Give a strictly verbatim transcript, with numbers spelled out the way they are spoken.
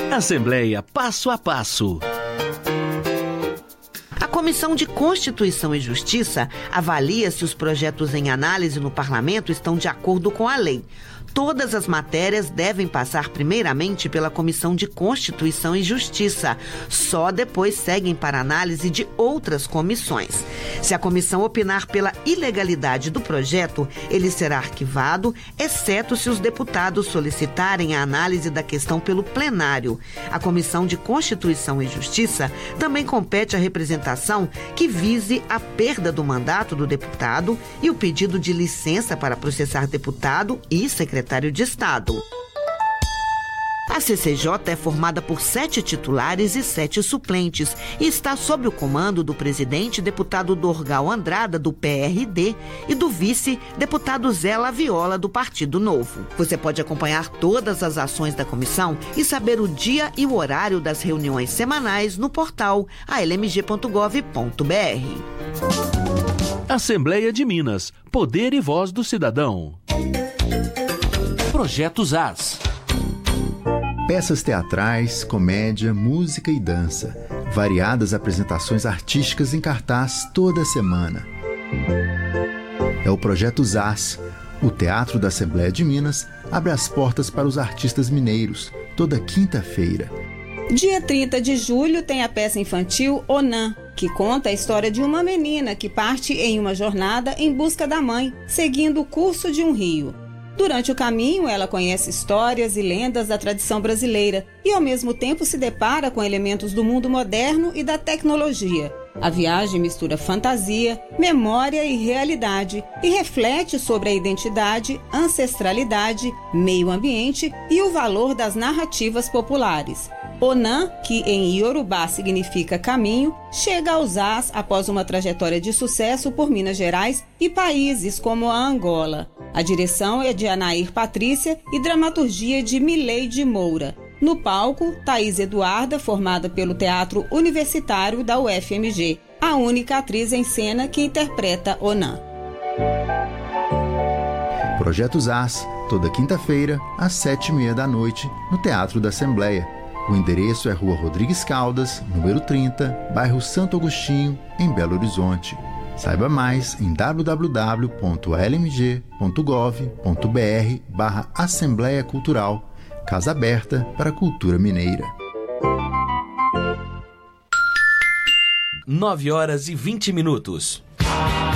Assembleia Passo a Passo. A Comissão de Constituição e Justiça avalia se os projetos em análise no Parlamento estão de acordo com a lei. Todas as matérias devem passar primeiramente pela Comissão de Constituição e Justiça. Só depois seguem para análise de outras comissões. Se a comissão opinar pela ilegalidade do projeto, ele será arquivado, exceto se os deputados solicitarem a análise da questão pelo plenário. A Comissão de Constituição e Justiça também compete a representação que vise a perda do mandato do deputado e o pedido de licença para processar deputado e secretário de Estado. A C C J é formada por sete titulares e sete suplentes e está sob o comando do presidente, deputado Dorgal Andrada, do P R D, e do vice, deputado Zé Laviola, do Partido Novo. Você pode acompanhar todas as ações da comissão e saber o dia e o horário das reuniões semanais no portal a l m g ponto gov ponto b r. Assembleia de Minas. Poder e voz do cidadão. Projetos As. Peças teatrais, comédia, música e dança. Variadas apresentações artísticas em cartaz toda semana. É o Projeto Zaz. O Teatro da Assembleia de Minas abre as portas para os artistas mineiros, toda quinta-feira. Dia trinta de julho tem a peça infantil Onã, que conta a história de uma menina que parte em uma jornada em busca da mãe, seguindo o curso de um rio. Durante o caminho, ela conhece histórias e lendas da tradição brasileira e, ao mesmo tempo, se depara com elementos do mundo moderno e da tecnologia. A viagem mistura fantasia, memória e realidade e reflete sobre a identidade, ancestralidade, meio ambiente e o valor das narrativas populares. Onã, que em Iorubá significa caminho, chega aos Zaz após uma trajetória de sucesso por Minas Gerais e países como a Angola. A direção é de Anair Patrícia e dramaturgia de Mileide Moura. No palco, Thaís Eduarda, formada pelo Teatro Universitário da U F M G, a única atriz em cena que interpreta Onã. Projeto Zaz, toda quinta-feira, às sete e meia da noite, no Teatro da Assembleia. O endereço é Rua Rodrigues Caldas, número trinta, bairro Santo Agostinho, em Belo Horizonte. Saiba mais em w w w ponto l m g ponto gov ponto b r barra Assembleia Cultural, Casa Aberta para a Cultura Mineira. nove horas e vinte minutos.